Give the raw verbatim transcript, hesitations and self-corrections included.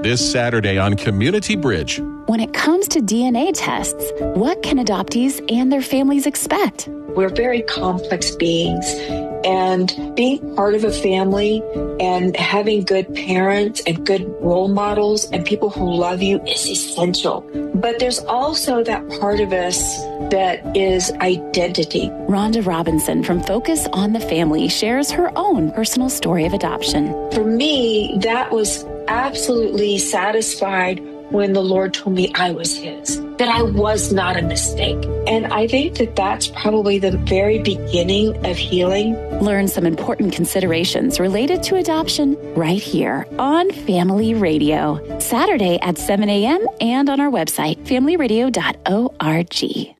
this Saturday on Community Bridge. When it comes to D N A tests, what can adoptees and their families expect? We're very complex beings, and being part of a family and having good parents and good role models and people who love you is essential. But there's also that part of us that is identity. Rhonda Robinson from Focus on the Family shares her own personal story of adoption. For me, that was absolutely satisfied when the Lord told me I was His, that I was not a mistake. And I think that that's probably the very beginning of healing. Learn some important considerations related to adoption right here on Family Radio, Saturday at seven a.m. and on our website, family radio dot org.